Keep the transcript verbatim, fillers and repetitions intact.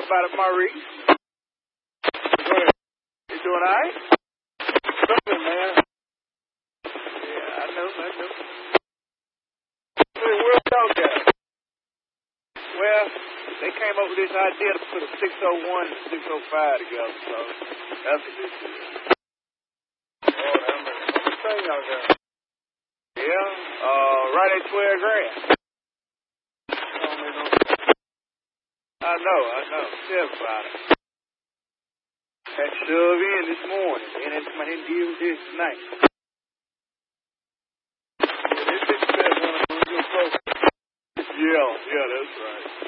about it, Maurice. Go ahead. You doing all right? Something, man. Yeah, I know, I know. Hey, where's y'all at? Well, they came up with this idea to put a six oh one and six oh five together, so that's what this is. Oh, I'm gonna tell y'all that. Yeah, uh, right at twelve grand. I know, I know. Tell about it. Had to shove in this morning, and then come in and deal with this tonight. Yeah, this is the best one of your folks. Yeah, yeah, that's right.